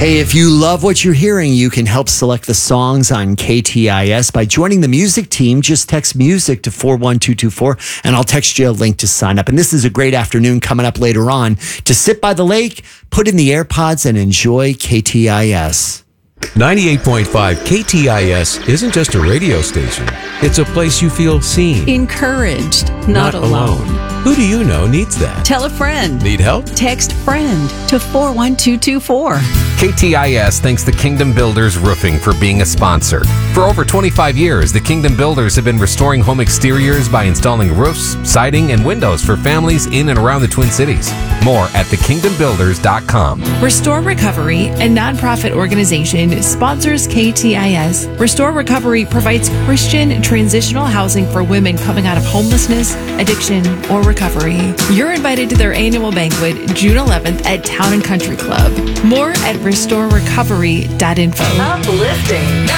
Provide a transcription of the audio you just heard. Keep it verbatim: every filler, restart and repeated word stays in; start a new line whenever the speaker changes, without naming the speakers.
Hey, if you love what you're hearing, you can help select the songs on K T I S by joining the music team. Just text music to four one two two four and I'll text you a link to sign up. And this is a great afternoon coming up later on to sit by the lake, put in the AirPods and enjoy K T I S.
ninety-eight point five K T I S isn't just a radio station. It's a place you feel seen.
Encouraged, not, not alone.
alone. Who do you know needs that?
Tell a friend.
Need help?
Text friend to four one two two four.
K T I S thanks the Kingdom Builders Roofing for being a sponsor. For over twenty-five years, the Kingdom Builders have been restoring home exteriors by installing roofs, siding, and windows for families in and around the Twin Cities. More at the kingdom builders dot com.
Restore Recovery, a nonprofit organization, sponsors K T I S. Restore Recovery provides Christian transitional housing for women coming out of homelessness, addiction, or recovery. You're invited to their annual banquet June eleventh at Town and Country Club. More at restore recovery dot info.
Uplifting.